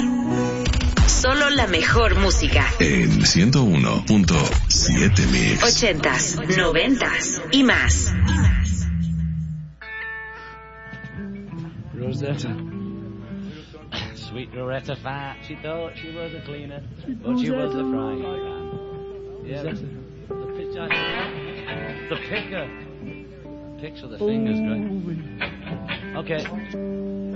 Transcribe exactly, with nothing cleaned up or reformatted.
Solo la mejor música. En ciento uno punto siete Mix. Ochentas, noventas y más. Rosetta. Sweet Rosetta fat. She thought she was a cleaner, but she was a frying pan. Yeah, the, the pitcher. The picker. Picks with the fingers, great. Okay.